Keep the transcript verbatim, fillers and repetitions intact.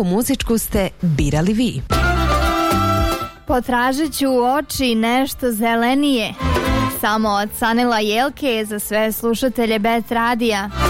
ovu muzičku ste birali vi. Potražit ću u oči nešto zelenije. Samo od Sanila Jelke za sve slušatelje Bet radija.